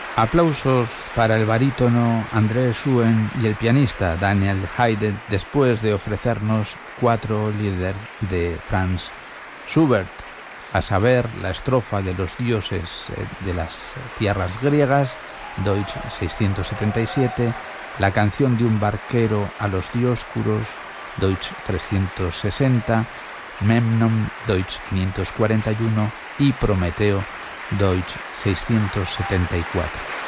Aplausos para el barítono André Schuen y el pianista Daniel Haydn después de ofrecernos 4 Lieder de Franz Schubert, a saber, la estrofa de los dioses de las tierras griegas, Deutsch 677, la canción de un barquero a los dioscuros, Deutsch 360, Memnon, Deutsch 541 y Prometeo, Deutsch 674.